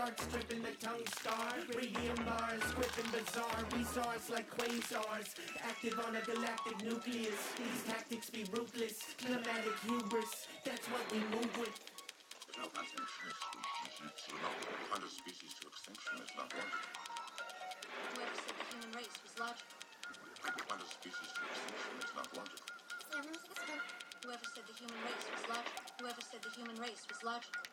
starts dripping, the tongue scar. Radium bars, gripping bizarre. We SARS like quasars, active on a galactic nucleus. These tactics be ruthless, climatic hubris. That's what we move with. No hunting species, hunt a species to extinction is not wanted. Whoever said the human race was logical? Hunt a species to extinction is not logical. Whoever said the human race was logical? Whoever said the human race was logical?